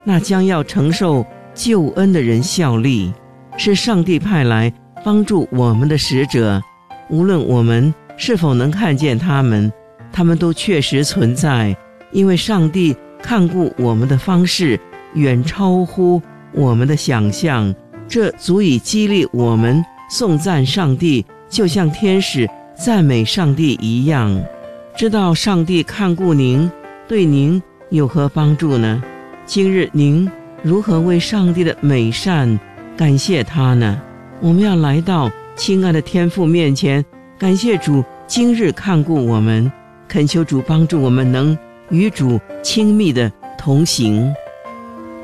那将要承受救恩的人效力，是上帝派来帮助我们的使者。无论我们是否能看见他们都确实存在，因为上帝看顾我们的方式远超乎我们的想象，这足以激励我们颂赞上帝，就像天使赞美上帝一样。知道上帝看顾您，对您有何帮助呢？今日您如何为上帝的美善感谢他呢？我们要来到亲爱的天父面前，感谢主今日看顾我们，恳求主帮助我们能与主亲密的同行。